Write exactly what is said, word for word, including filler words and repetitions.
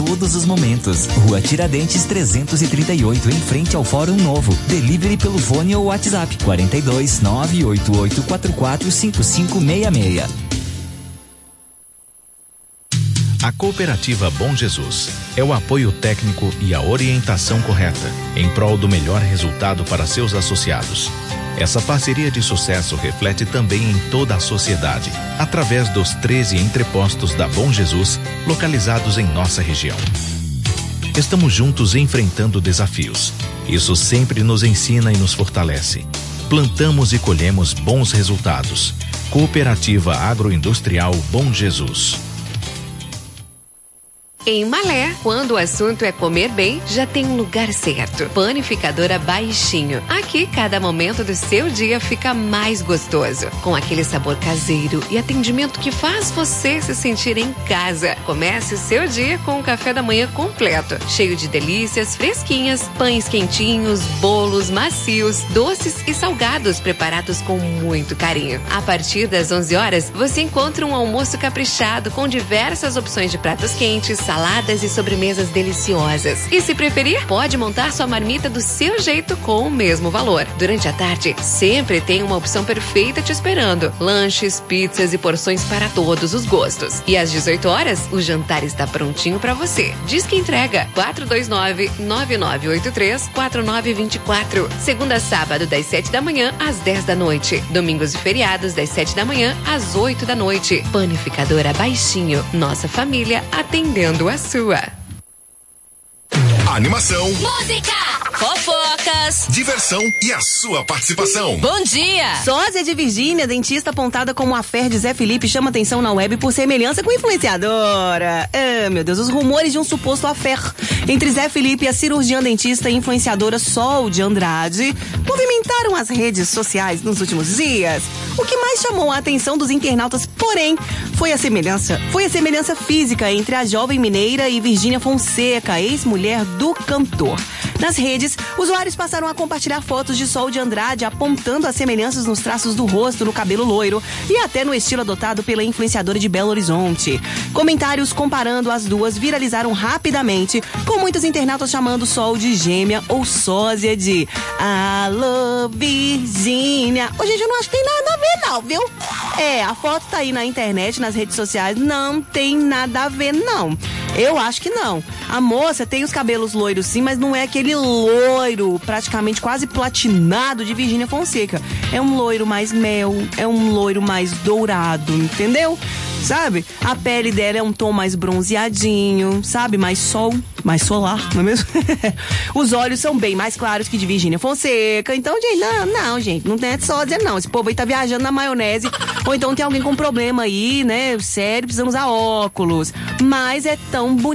todos os momentos. Rua Tiradentes trezentos e trinta e oito, em frente ao Fórum Novo. Delivery pelo fone ou WhatsApp quarenta e dois, nove oito oito quatro quatro cinco cinco seis seis. A Cooperativa Bom Jesus é o apoio técnico e a orientação correta em prol do melhor resultado para seus associados. Essa parceria de sucesso reflete também em toda a sociedade, através dos treze entrepostos da Bom Jesus, localizados em nossa região. Estamos juntos enfrentando desafios. Isso sempre nos ensina e nos fortalece. Plantamos e colhemos bons resultados. Cooperativa Agroindustrial Bom Jesus. Em Malé, quando o assunto é comer bem, já tem um lugar certo. Panificadora Baixinho. Aqui, cada momento do seu dia fica mais gostoso. Com aquele sabor caseiro e atendimento que faz você se sentir em casa. Comece o seu dia com um café da manhã completo. Cheio de delícias fresquinhas, pães quentinhos, bolos macios, doces e salgados preparados com muito carinho. A partir das onze horas, você encontra um almoço caprichado com diversas opções de pratos quentes, saladas e sobremesas deliciosas. E se preferir, pode montar sua marmita do seu jeito com o mesmo valor. Durante a tarde, sempre tem uma opção perfeita te esperando. Lanches, pizzas e porções para todos os gostos. E às dezoito horas, o jantar está prontinho para você. Diz que entrega quatro dois nove, nove nove oito três, quatro nove dois quatro. Segunda a sábado, das sete da manhã às dez da noite. Domingos e feriados, das sete da manhã às oito da noite. Panificadora Baixinho. Nossa família atendendo a sua. Animação, música, fofocas, diversão e a sua participação. Bom dia! Sósia de Virgínia, dentista apontada como a fé de Zé Felipe, chama atenção na web por semelhança com influenciadora. Ah, meu Deus, os rumores de um suposto affair entre Zé Felipe e a cirurgiã dentista e influenciadora Sol de Andrade movimentaram as redes sociais nos últimos dias. O que mais chamou a atenção dos internautas, porém, foi a semelhança, foi a semelhança física entre a jovem mineira e Virgínia Fonseca, ex-mulher do cantor. Nas redes, usuários passaram a compartilhar fotos de Sol de Andrade apontando as semelhanças nos traços do rosto, no cabelo loiro e até no estilo adotado pela influenciadora de Belo Horizonte. Comentários comparando as duas viralizaram rapidamente, com muitos internautas chamando Sol de gêmea ou sósia de Alô, Virgínia. Ô, gente, eu não acho que tem nada a ver não, viu? É, a foto tá aí na internet, nas redes sociais, não tem nada a ver não. Eu acho que não. A moça tem os cabelos loiros sim, mas não é aquele loiro praticamente quase platinado de Virgínia Fonseca. É um loiro mais mel, é um loiro mais dourado, entendeu? Sabe? A pele dela é um tom mais bronzeadinho, sabe? Mais sol, mais solar, não é mesmo? Os olhos são bem mais claros que de Virgínia Fonseca. Então, gente, não, não, gente, não tem sósia não. Esse povo aí tá viajando na maionese. Ou então tem alguém com problema aí, né? Sério, precisando usar óculos. Mas é tão bonito.